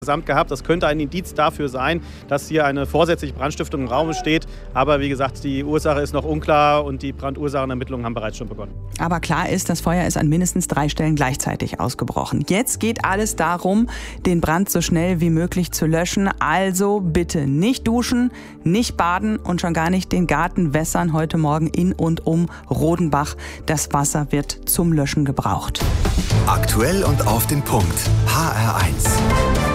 Gesamt gehabt. Das könnte ein Indiz dafür sein, dass hier eine vorsätzliche Brandstiftung im Raum steht. Aber wie gesagt, die Ursache ist noch unklar und die Brandursachenermittlungen haben bereits schon begonnen. Aber klar ist, das Feuer ist an mindestens 3 Stellen gleichzeitig ausgebrochen. Jetzt geht alles darum, den Brand so schnell wie möglich zu löschen. Also bitte nicht duschen, nicht baden und schon gar nicht den Garten wässern heute Morgen in und um Rodenbach. Das Wasser wird zum Löschen gebraucht. Aktuell und auf den Punkt. HR1.